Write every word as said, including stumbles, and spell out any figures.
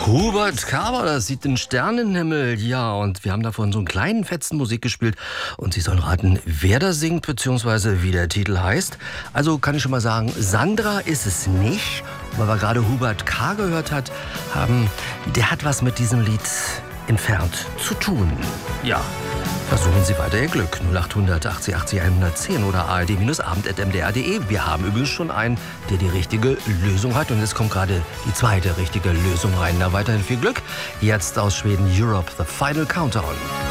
Hubert Kaber, das sieht den Sternenhimmel, ja, und wir haben davon so einen kleinen fetzen Musik gespielt und Sie sollen raten, wer da singt, beziehungsweise wie der Titel heißt. Also kann ich schon mal sagen, Sandra ist es nicht, weil wir gerade Hubert K. gehört hat, haben, der hat was mit diesem Lied entfernt zu tun, ja. Versuchen Sie weiter Ihr Glück. null acht hundert achtzig achtzig hundertzehn oder a r d abend at m d r punkt d e. Wir haben übrigens schon einen, der die richtige Lösung hat. Und jetzt kommt gerade die zweite richtige Lösung rein. Na, weiterhin viel Glück. Jetzt aus Schweden Europe, The Final Countdown.